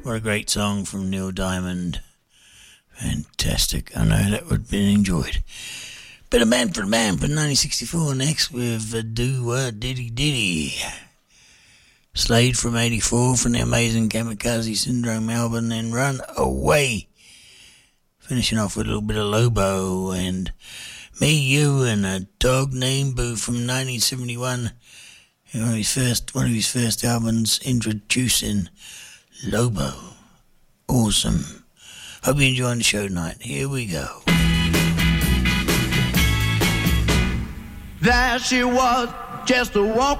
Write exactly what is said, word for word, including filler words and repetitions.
What a great song from Neil Diamond. Fantastic. I know that would have been enjoyed. Bit of Man for the Man from nineteen sixty-four next with uh, Do What Diddy Diddy. Slade from eighty-four from the amazing Kamikaze Syndrome album, and Run Away. Finishing off with a little bit of Lobo and Me, You, and a Dog Named Boo from nineteen seventy-one. One of his first, one of his first albums, introducing Lobo. Awesome. Hope you're enjoying the show tonight. Here we go. There she was, just a walk